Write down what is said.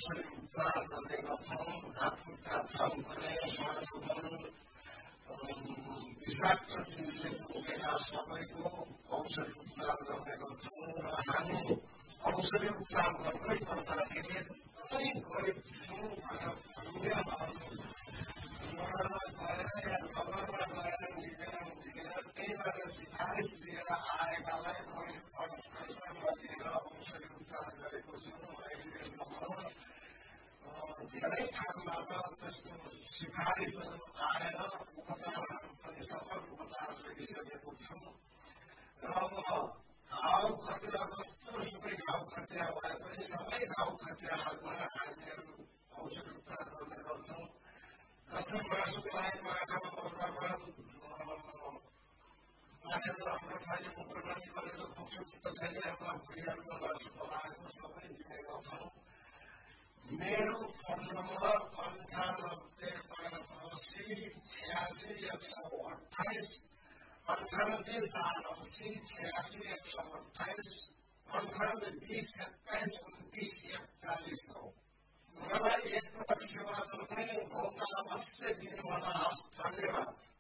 औषधि उपचार गर्ने गर्छौँ। हातखुट्टा छम्कने, मासुहरू, विषाक्त चिजले पुगेका सबैको औषधि उपचार गर्ने गर्छौँ र हामी औषधि उपचार गर्दै गर्दाखेरि कुनै गरिब छौँ भनेर नगरमा गएर लिएर त्यहीबाट सिफारिस दिएर आएकालाई पैसा लिएर औषधि उपचार गरेको छौँ। अहिलेसम्म धेरै ठाउँबाट त्यस्तो सिफारिसहरू आएर उपचारहरू पनि सफल उपचार गरिसकेको छौँ र अब घाउ खटिरा जस्तोसुकै घाउ खटिरा भए पनि सबै घाउ खटिराहरूमा हामीहरू औषधि उपचार गर्ने गर्छौँ। जस्तै मासुको लागि माछा मौराबाट माछाको राम्रो ठाउँले मुकुटमानी गरेर खुक्सुक्त थैलियामा भुइँहरूमा मासु बनाएको सबै दिने गर्छौँ। मेरो फोन नम्बर 9848068128 9848068128 9820272941 हो। मलाई एकपटक सेवा गर्ने मौका अवश्य दिनुभयो। धन्यवाद।